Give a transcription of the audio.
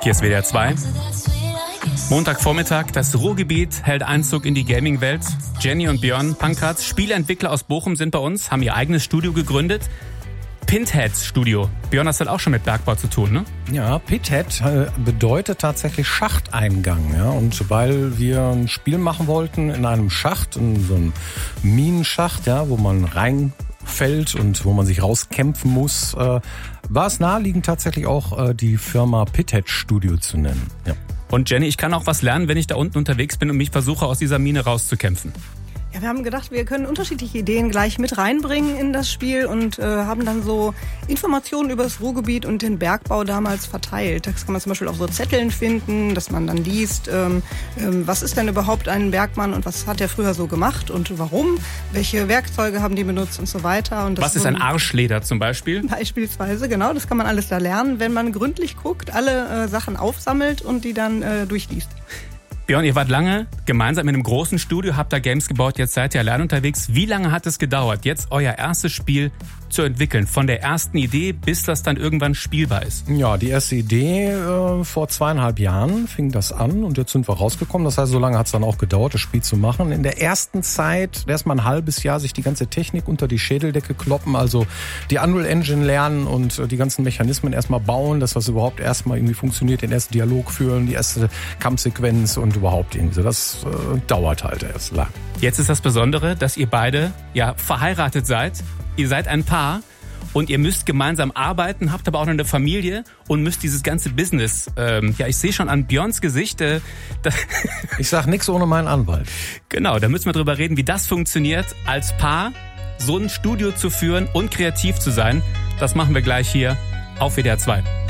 Hier ist WDR 2. Montagvormittag, das Ruhrgebiet hält Einzug in die Gaming-Welt. Jenny und Björn Pankratz, Spieleentwickler aus Bochum, sind bei uns, haben ihr eigenes Studio gegründet. Pitheads Studio. Björn, das hat auch schon mit Bergbau zu tun, ne? Ja, Pithead bedeutet tatsächlich Schachteingang. Ja? Und weil wir ein Spiel machen wollten in einem Schacht, in so einem Minenschacht, ja, wo man reinfällt und wo man sich rauskämpfen muss, war es naheliegend tatsächlich auch die Firma Pithead Studio zu nennen. Ja. Und Jenny, ich kann auch was lernen, wenn ich da unten unterwegs bin und mich versuche, aus dieser Mine rauszukämpfen. Ja, wir haben gedacht, wir können unterschiedliche Ideen gleich mit reinbringen in das Spiel und haben dann so Informationen über das Ruhrgebiet und den Bergbau damals verteilt. Das kann man zum Beispiel auf so Zetteln finden, dass man dann liest, was ist denn überhaupt ein Bergmann und was hat der früher so gemacht und warum, welche Werkzeuge haben die benutzt und so weiter. Und das was ist ein Arschleder zum Beispiel? Beispielsweise, genau, das kann man alles da lernen, wenn man gründlich guckt, alle Sachen aufsammelt und die dann durchliest. Björn, ihr wart lange gemeinsam in einem großen Studio, habt da Games gebaut, jetzt seid ihr allein unterwegs. Wie lange hat es gedauert, jetzt euer erstes Spiel zu entwickeln? Von der ersten Idee, bis das dann irgendwann spielbar ist? Ja, die erste Idee vor 2,5 Jahren fing das an und jetzt sind wir rausgekommen. Das heißt, so lange hat es dann auch gedauert, das Spiel zu machen. In der ersten Zeit erst mal ein halbes Jahr sich die ganze Technik unter die Schädeldecke kloppen, also die Unreal Engine lernen und die ganzen Mechanismen erstmal bauen, dass das überhaupt erstmal irgendwie funktioniert, den ersten Dialog führen, die erste Kampfsequenz und überhaupt irgendwie so. Das dauert halt erst lang. Jetzt ist das Besondere, dass ihr beide ja verheiratet seid. Ihr seid ein Paar und ihr müsst gemeinsam arbeiten, habt aber auch noch eine Familie und müsst dieses ganze Business, ich sehe schon an Björns Gesicht. Ich sag nichts ohne meinen Anwalt. Genau, da müssen wir drüber reden, wie das funktioniert, als Paar so ein Studio zu führen und kreativ zu sein. Das machen wir gleich hier auf WDR 2.